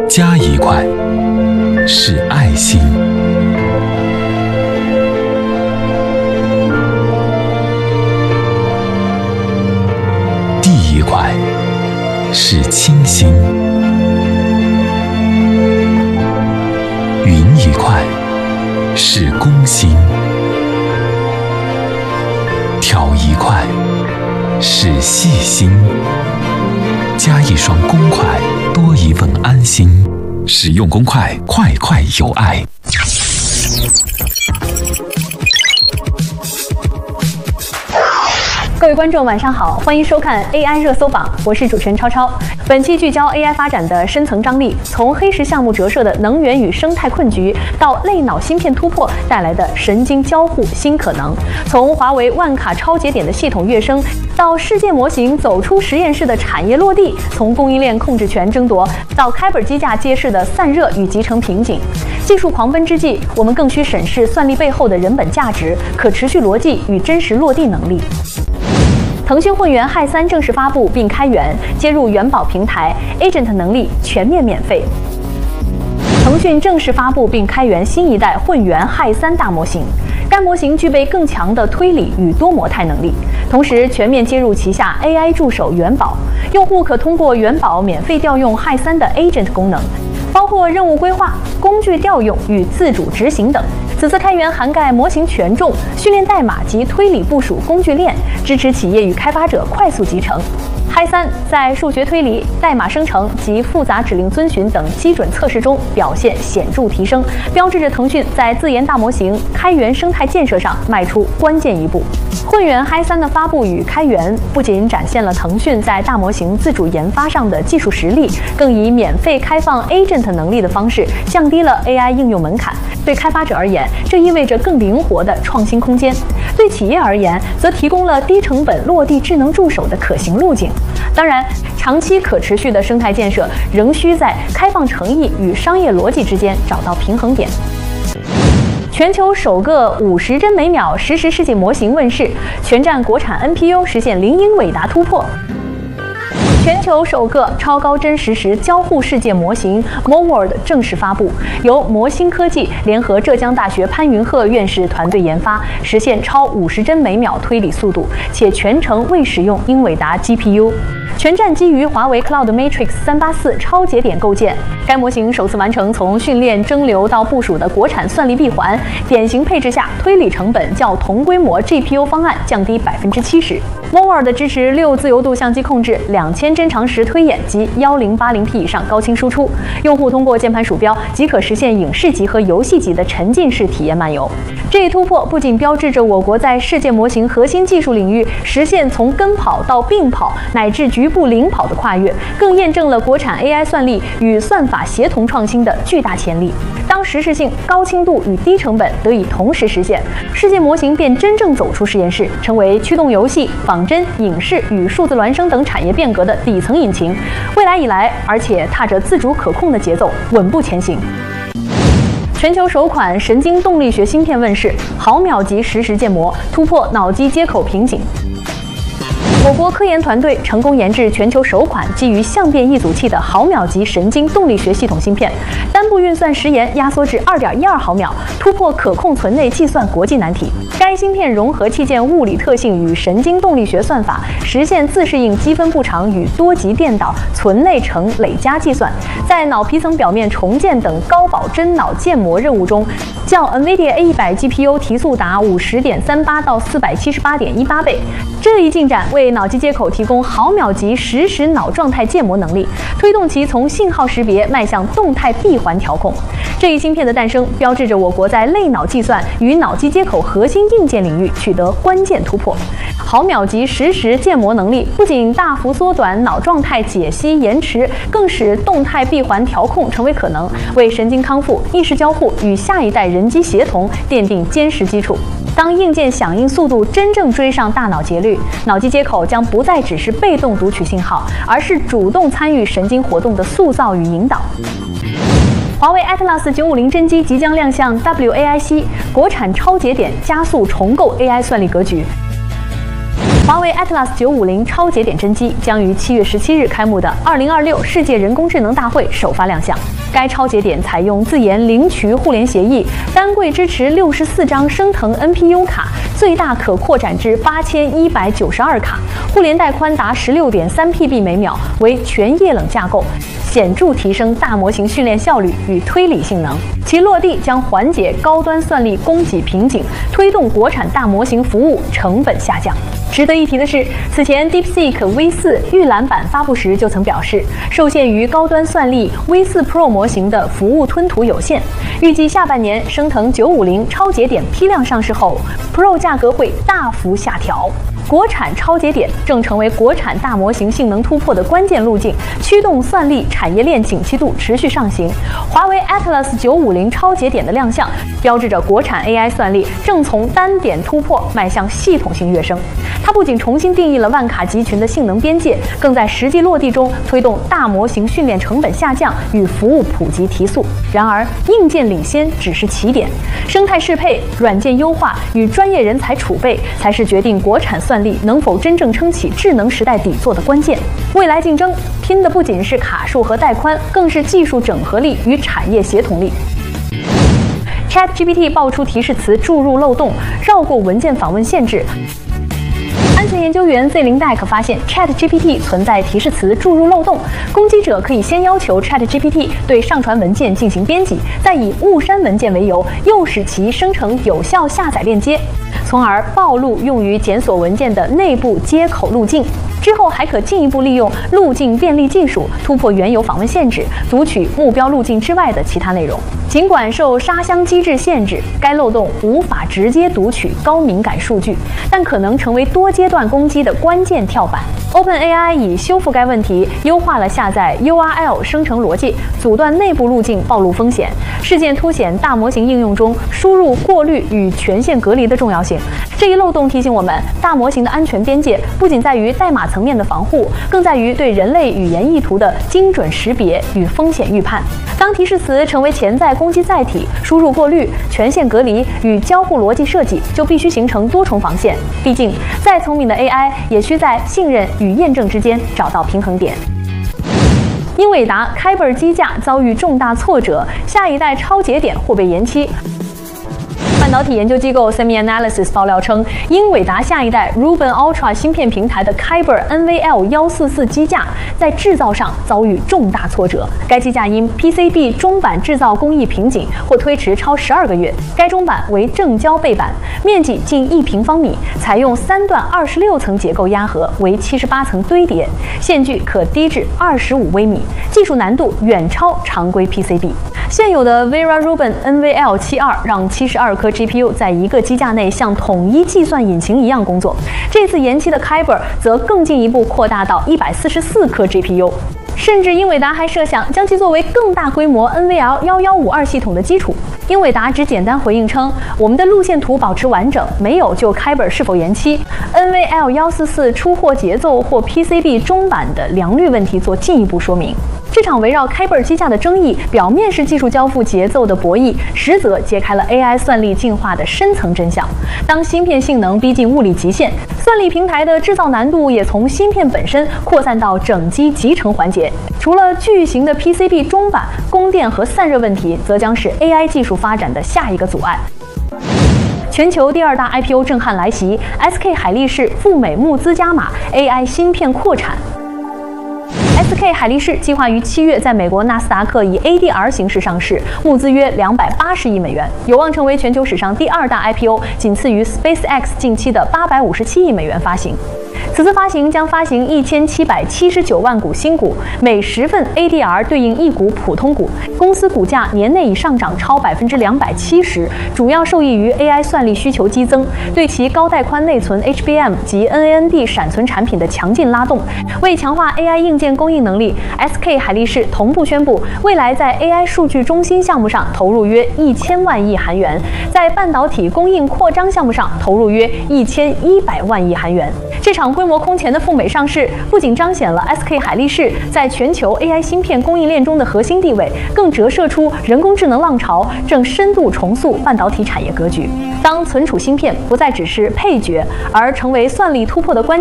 加一块是爱心。地一块是清新。云一块是公心。挑一块是细心。加一双公筷，多一份安心。使用公筷，块块有爱。 各位观众晚上好，欢迎收看 AI 热搜榜，我是主持人超超。本期聚焦 AI 发展的深层张力，从黑石项目折射的能源与生态困局，到类脑芯片突破带来的神经交互新可能，从华为万卡超节点的系统跃升，到世界模型走出实验室的产业落地，从供应链控制权争夺，到开本机架揭示的散热与集成瓶颈。技术狂奔之际，我们更需审视算力背后的人本价值、可持续逻辑与真实落地能力。腾讯混元Hi 3正式发布并开源，接入元宝平台 ，Agent 能力全面免费。腾讯正式发布并开源新一代混元Hi 3大模型，该模型具备更强的推理与多模态能力，同时全面接入旗下 AI 助手元宝，用户可通过元宝免费调用Hi 3的 Agent 功能，包括任务规划、工具调用与自主执行等。此次开源涵盖模型权重、训练代码及推理部署工具链，支持企业与开发者快速集成。Hi 3在数学推理、代码生成及复杂指令遵循等基准测试中表现显著提升，标志着腾讯在自研大模型开源生态建设上迈出关键一步。混元Hi 3的发布与开源，不仅展现了腾讯在大模型自主研发上的技术实力，更以免费开放 Agent 能力的方式，降低了 AI 应用门槛。对开发者而言，这意味着更灵活的创新空间；对企业而言，则提供了低成本落地智能助手的可行路径。当然，长期可持续的生态建设仍需在开放诚意与商业逻辑之间找到平衡点。全球首个50帧每秒实时世界模型问世，全站国产 NPU 实现零英伟达突破。全球首个超高真实时交互世界模型 MoWorld 正式发布，由魔星科技联合浙江大学潘云鹤院士团队研发，实现超50帧每秒推理速度，且全程未使用英伟达 GPU。全站基于华为 Cloud Matrix 384超节点构建，该模型首次完成从训练、蒸馏到部署的国产算力闭环，典型配置下推理成本较同规模 GPU 方案降低70%。MoWorld 支持6自由度相机控制、2000帧长时推演及1080p 以上高清输出，用户通过键盘鼠标即可实现影视级和游戏级的沉浸式体验漫游。这一突破不仅标志着我国在世界模型核心技术领域实现从跟跑到并跑乃至局部领跑的跨越，更验证了国产 AI 算力与算法协同创新的巨大潜力。当实时性、高清度与低成本得以同时实现，世界模型便真正走出实验室，成为驱动游戏、仿真、影视与数字孪生等产业变革的底层引擎。未来以来，而且踏着自主可控的节奏，稳步前行。全球首款神经动力学芯片问世，毫秒级实时建模突破脑机接口瓶颈。我国科研团队成功研制全球首款基于相变异阻器的毫秒级神经动力学系统芯片，单步运算时延压缩至2.12毫秒，突破可控存内计算国际难题。该芯片融合器件物理特性与神经动力学算法，实现自适应积分布长与多级电导存内乘累加计算，在脑皮层表面重建等高保真脑建模任务中，较 NVIDIA A100 GPU 提速达50.38到478.18倍。这一进展为脑机接口提供毫秒级实时脑状态建模能力，推动其从信号识别迈向动态闭环调控。这一芯片的诞生，标志着我国在类脑计算与脑机接口核心硬件领域取得关键突破。毫秒级实时建模能力不仅大幅缩短脑状态解析延迟，更使动态闭环调控成为可能，为神经康复、意识交互与下一代人机协同奠定坚实基础。当硬件响应速度真正追上大脑节律，脑机接口将不再只是被动读取信号，而是主动参与神经活动的塑造与引导。华为 Atlas 950真机即将亮相 WAIC， 国产超节点加速重构 AI 算力格局。 华为 Atlas 950超节点真机将于7月17日开幕的2026世界人工智能大会首发亮相。该超节点采用自研零渠互联协议，单柜支持64张升腾 NPU 卡，最大可扩展至8192卡，互联带宽达16.3 PB 每秒，为全液冷架构，显著提升大模型训练效率与推理性能。其落地将缓解高端算力供给瓶颈，推动国产大模型服务成本下降。值得一提的是，此前 DeepSeek V4 预览版发布时就曾表示，受限于高端算力 V4 Pro 模型的服务吞吐有限，预计下半年升腾950超节点批量上市后 ，Pro 价格会大幅下调。国产超节点正成为国产大模型性能突破的关键路径，驱动算力产业链景气度持续上行。华为 Atlas 950超节点的亮相，标志着国产 AI 算力正从单点突破迈向系统性跃升。它不仅重新定义了万卡集群的性能边界，更在实际落地中推动大模型训练成本下降与服务普及提速。然而，硬件领先只是起点，生态适配、软件优化与专业人才储备才是决定国产算力能否真正撑起智能时代底座的关键。未来竞争拼的不仅是卡数和带宽，更是技术整合力与产业协同力。ChatGPT 爆出提示词注入漏洞，绕过文件访问限制。安全研究员 Z0Deck 发现 ChatGPT 存在提示词注入漏洞，攻击者可以先要求 ChatGPT 对上传文件进行编辑，再以误删文件为由，诱使其生成有效下载链接，从而暴露用于检索文件的内部接口路径。之后还可进一步利用路径便利技术突破原有访问限制，读取目标路径之外的其他内容。尽管受沙箱机制限制，该漏洞无法直接读取高敏感数据，但可能成为多阶段攻击的关键跳板。OpenAI 已修复该问题，优化了下载 URL 生成逻辑，阻断内部路径暴露风险。事件凸显大模型应用中输入过滤与权限隔离的重要性。这一漏洞提醒我们，大模型的安全边界不仅在于代码层面的防护，更在于对人类语言意图的精准识别与风险预判。当提示词成为潜在攻击载体，输入过滤、权限隔离与交互逻辑设计就必须形成多重防线。毕竟，再聪明的 AI 也需在信任与验证之间找到平衡点。英伟达 Kyber 机架遭遇重大挫折，下一代超节点或被延期。半导体研究机构 SemiAnalysis 爆料称，英伟达下一代 Rubin Ultra 芯片平台的 Kyber NVL144 机架在制造上遭遇重大挫折。该机架因 PCB 中板制造工艺瓶颈或推迟超12个月。该中板为正胶背板，面积近1平方米，采用3段26层结构压合，为78层堆叠，线距可低至25微米，技术难度远超常规 PCB。现有的 Vera Rubin NVL72 让72颗GPU 在一个机架内像统一计算引擎一样工作。这次延期的 Kyber 则更进一步扩大到144颗 GPU。甚至英伟达还设想将其作为更大规模 NVL1152 系统的基础。英伟达只简单回应称，我们的路线图保持完整，没有就 Kyber 是否延期、NVL144 出货节奏或 PCB 中板的良率问题做进一步说明。这场围绕 Kyber 机架的争议，表面是技术交付节奏的博弈，实则揭开了 AI 算力进化的深层真相。当芯片性能逼近物理极限，算力平台的制造难度也从芯片本身扩散到整机集成环节。除了巨型的 PCB 中板，供电和散热问题则将是 AI 技术发展的下一个阻碍。全球第2大 IPO 震撼来袭 ，SK 海力士赴美募资加码 AI 芯片扩产。SK 海力士计划于7月在美国纳斯达克以 ADR 形式上市，募资约280亿美元，有望成为全球史上第2大 IPO， 仅次于 SpaceX 近期的857亿美元发行。此次发行将发行1779万股新股，每10份 ADR 对应1股普通股，公司股价年内已上涨超270%，主要受益于 AI 算力需求激增，对其高带宽内存 HBM 及 NAND 闪存产品的强劲拉动。为强化 AI 硬件供应能力 ，SK 海力士同步宣布，未来在 AI 数据中心项目上投入约1000万亿韩元，在半导体供应扩张项目上投入约1100万亿韩元。这场规模空前的赴美上市，不仅彰显了 SK 海力士在全球 AI 芯片供应链中的核心地位，更折射出人工智能浪潮正深度重塑半导体产业格局。当存储芯片不再只是配角，而成为算力突破的关键。